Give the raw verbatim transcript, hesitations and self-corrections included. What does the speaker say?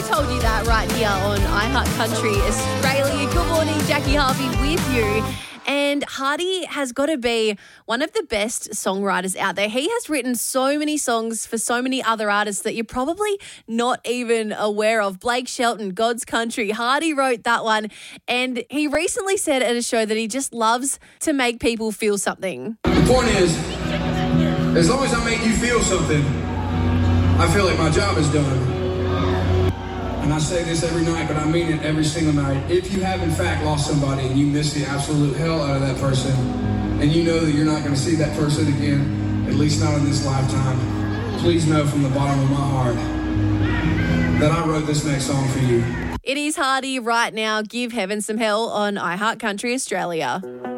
told you that right here on iHeart Country Australia. Good morning, Jackie Harvey with you. And Hardy has got to be one of the best songwriters out there. He has written so many songs for so many other artists that you're probably not even aware of. Blake Shelton, God's Country. Hardy wrote that one. And he recently said at a show that he just loves to make people feel something. The point is, as long as I make you feel something, I feel like my job is done. And I say this every night, but I mean it every single night. If you have in fact lost somebody and you miss the absolute hell out of that person, and you know that you're not going to see that person again, at least not in this lifetime, please know from the bottom of my heart that I wrote this next song for you. It is Hardy right now. Give Heaven Some Hell on iHeart Country Australia.